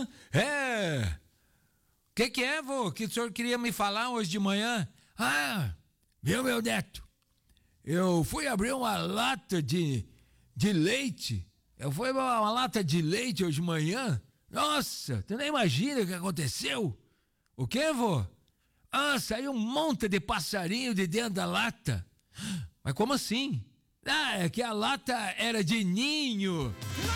É. Que é, vô? Que o senhor queria me falar hoje de manhã? Ah, viu, meu neto? Eu fui abrir uma lata de leite. Eu fui abrir uma lata de leite hoje de manhã. Nossa, tu nem imagina o que aconteceu. O quê, vô? Ah, saiu um monte de passarinho de dentro da lata. Mas como assim? Ah, é que a lata era de ninho.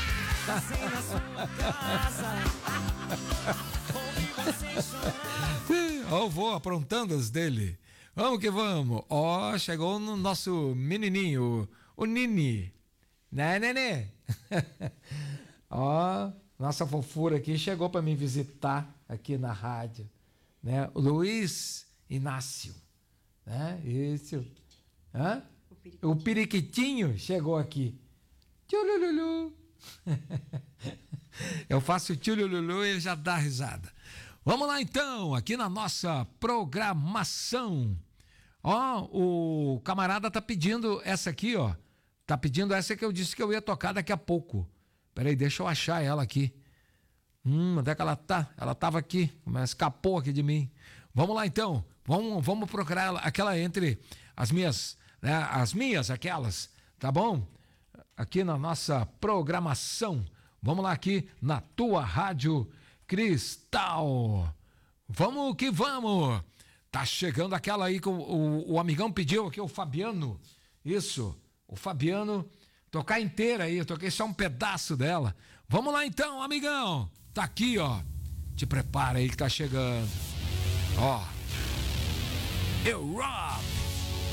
Ó, o vô aprontando as dele. Vamos que vamos. Ó, chegou no nosso menininho, o Nini. Né, nenê? Ó, nossa fofura aqui chegou para me visitar aqui na rádio, né? O Luiz Inácio, né? Isso. Hã? O periquitinho chegou aqui. Tchulululu. Eu faço tchulululu e ele já dá risada. Vamos lá então, aqui na nossa programação. Ó, o camarada tá pedindo essa aqui, ó. Tá pedindo essa que eu disse que eu ia tocar daqui a pouco. Peraí, deixa eu achar ela aqui. Onde é que ela tá? Ela tava aqui, mas escapou aqui de mim. Vamos lá então, vamos procurar ela, aquela entre as minhas, né? Aquelas, tá bom? Aqui na nossa programação. Vamos lá aqui na tua Rádio Cristal. Vamos que vamos. Tá chegando aquela aí que o amigão pediu aqui, o Fabiano. Isso, o Fabiano. Tocar inteira aí, eu toquei só um pedaço dela. Vamos lá então, amigão. Tá aqui, ó. Te prepara aí que tá chegando. Ó. Eu rock.